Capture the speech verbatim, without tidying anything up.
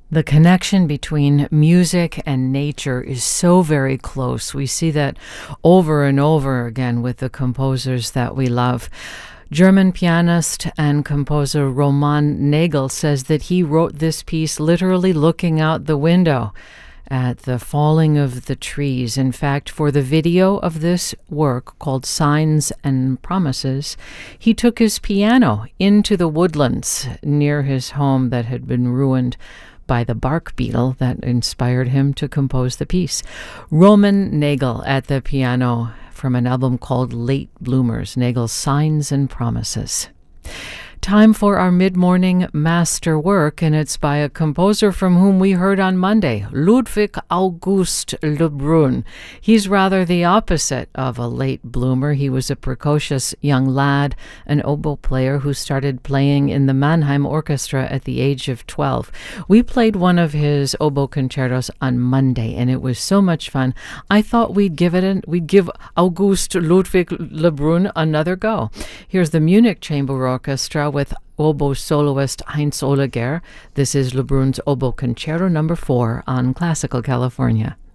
The connection between music and nature is so very close. We see that over and over again with the composers that we love. German pianist and composer Roman Nagel says that he wrote this piece literally looking out the window at the falling of the trees. In fact, for the video of this work called Signs and Promises, he took his piano into the woodlands near his home that had been ruined by the bark beetle that inspired him to compose the piece. Roman Nagel at the piano from an album called Late Bloomers, Nagel's Signs and Promises. Time for our mid-morning master work, and it's by a composer from whom we heard on Monday, Ludwig August Lebrun. He's rather the opposite of a late bloomer. He was a precocious young lad, an oboe player who started playing in the Mannheim Orchestra at the age of twelve. We played one of his oboe concertos on Monday, and it was so much fun. I thought we'd give it an, we'd give August Ludwig Lebrun another go. Here's the Munich Chamber Orchestra with oboe soloist Heinz Oehliger. This is Lebrun's Oboe Concerto number four on Classical California.